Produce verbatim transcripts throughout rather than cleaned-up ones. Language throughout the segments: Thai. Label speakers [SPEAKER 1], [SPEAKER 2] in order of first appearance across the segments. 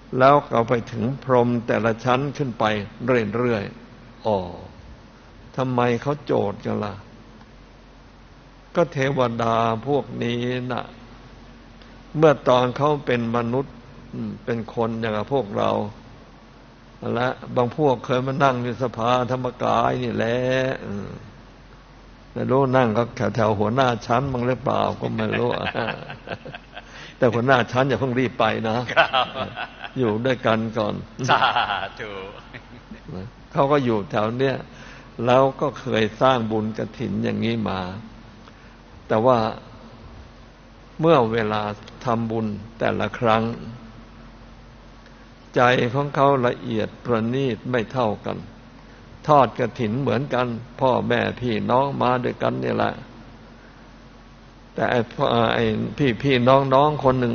[SPEAKER 1] แล้วก็ไปถึงพรหมแต่ละชั้นขึ้นไปเรื่อยๆอ๋อทำไมเขาโจทย์กันล่ะก็เทวดาพวกนี้น่ะเมื่อตอนเขาเป็นมนุษย์เป็นคนอย่างพวกเราและบางพวกเคยมานั่งอยู่สภาธรรมกายนี่แหละไม่รู้นั่งก็แถวๆหัวหน้าชั้นบ้างหรือเปล่าก็ไม่รู้แต่หัวหน้าชั้นอย่าเพิ่งรีบไปนะอยู่ด้วยกันก่อน
[SPEAKER 2] สาธุ
[SPEAKER 1] เขาก็อยู่แถวเนี้ยแล้วก็เคยสร้างบุญกฐินอย่างนี้มาแต่ว่าเมื่อเวลาทำบุญแต่ละครั้งใจของเขาละเอียดประณีตไม่เท่ากันทอดกฐินเหมือนกันพ่อแม่พี่น้องมาด้วยกันนี่แหละแต่ไอ้ไอ้พี่พี่น้องน้องคนหนึ่ง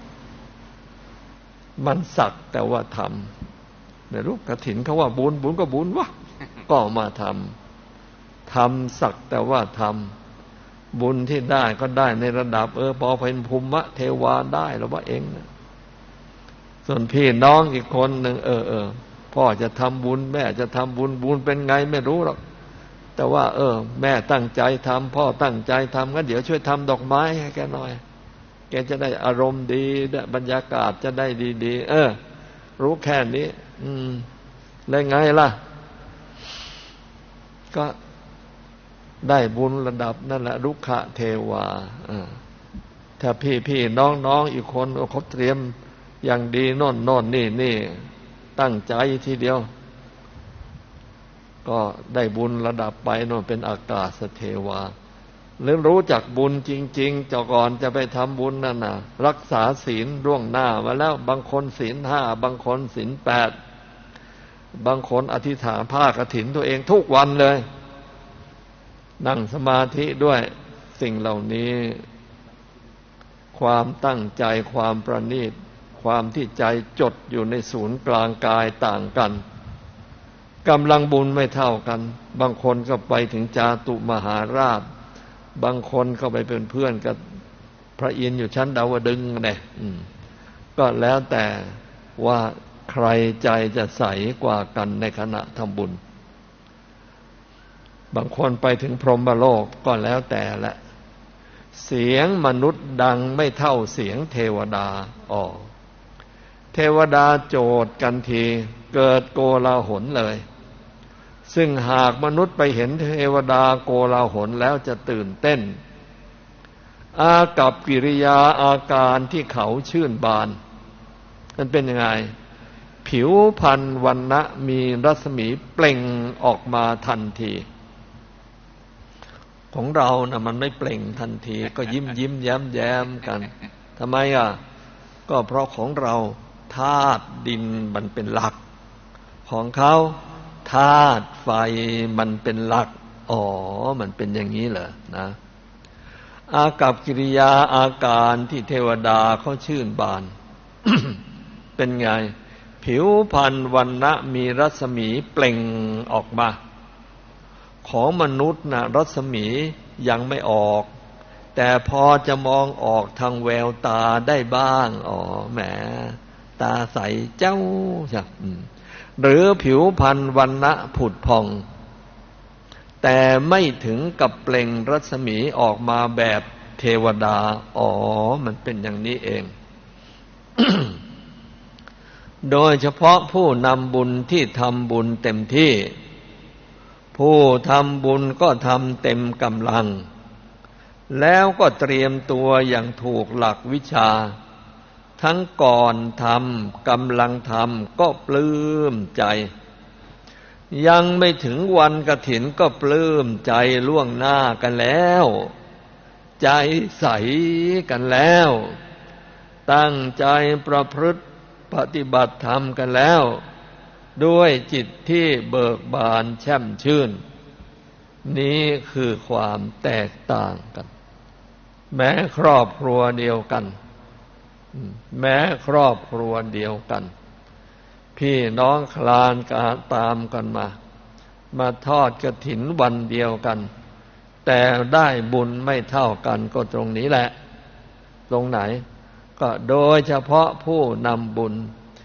[SPEAKER 1] มันสักแต่ว่าทำไม่รู้กฐินเขาว่าบุญบุญก็บุญวะก็มาทำทำสักแต่ว่าทำบุญที่ได้ก็ได้ในระดับเออพอเป็นภูมิเทวาได้แล้วว่าเองนะส่วนพี่น้องอีกคนหนึ่งเออเออพ่อจะทำบุญแม่จะทำบุญบุญเป็นไงไม่รู้หรอกแต่ว่าเออแม่ตั้งใจทำพ่อตั้งใจทำงั้นเดี๋ยวช่วยทำดอกไม้ให้แกหน่อยแกจะได้อารมณ์ดีบรรยากาศจะได้ดีๆเออรู้แค่นี้อืมแล้วไงล่ะก็ได้บุญระดับนั่นแหละรุกขเทวาถ้าพี่พี่น้องน้องอีกคนเขาเตรียมอย่างดีโน่นโน่นนี่นี่ตั้งใจทีเดียวก็ได้บุญระดับไปโน่นเป็นอากาศเทวาหรือรู้จักบุญจริงๆเจ้าก่อนจะไปทำบุญนั่นน่ะรักษาศีลล่วงหน้ามาแล้วบางคนศีลห้าบางคนศีลแปดบางคนอธิษฐานผ้ากฐินตัวเองทุกวันเลยนั่งสมาธิด้วยสิ่งเหล่านี้ความตั้งใจความประณีตความที่ใจจดอยู่ในศูนย์กลางกายต่างกันกำลังบุญไม่เท่ากันบางคนก็ไปถึงจาตุมหาราชบางคนก็ไปเป็นเพื่อนกับพระอินทร์อยู่ชั้นดาวดึงส์เนี่ยก็แล้วแต่ว่าใครใจจะใสกว่ากันในขณะทำบุญบางคนไปถึงพรหมโลกก็แล้วแต่ละเสียงมนุษย์ดังไม่เท่าเสียงเทวดาอ๋อเทวดาโจทย์กันทีเกิดโกลาหลเลยซึ่งหากมนุษย์ไปเห็นเทวดาโกลาหลแล้วจะตื่นเต้นอากับกิริยาอาการที่เขาชื่นบานมันเป็นยังไงผิวพรรณวรรณะมีรัศมีเปล่งออกมาทันทีของเรานะมันไม่เปล่งทันทีก็ยิ้มยิ้มแย้มแย้มกันทำไมอ่ะก็เพราะของเราธาตุดินมันเป็นหลักของเขาธาตุไฟมันเป็นหลักอ๋อมันเป็นอย่างนี้เหรอนะอากับกิริยาอาการที่เทวดาเขาชื่นบาน เป็นไงผิวพรรณวรรณะมีรัศมีเปล่งออกมาของมนุษย์นะรัศมียังไม่ออกแต่พอจะมองออกทางแววตาได้บ้างอ๋อแหมตาใสเจ้าใช่หรือผิวพรรณวรรณะผุดผ่องแต่ไม่ถึงกับเปล่งรัศมีออกมาแบบเทวดาอ๋อมันเป็นอย่างนี้เอง โดยเฉพาะผู้นำบุญที่ทำบุญเต็มที่ผู้ทำบุญก็ทำเต็มกำลังแล้วก็เตรียมตัวอย่างถูกหลักวิชาทั้งก่อนทำกำลังทำก็ปลื้มใจยังไม่ถึงวันกฐินก็ปลื้มใจล่วงหน้ากันแล้วใจใสกันแล้วตั้งใจประพฤติปฏิบัติธรรมกันแล้วด้วยจิตที่เบิกบานแช่มชื่นนี้คือความแตกต่างกันแม้ครอบครัวเดียวกันแม้ครอบครัวเดียวกันพี่น้องคลานกันตามกันมามาทอดกฐินวันเดียวกันแต่ได้บุญไม่เท่ากันก็ตรงนี้แหละตรงไหนก็โดยเฉพาะผู้นำบุญ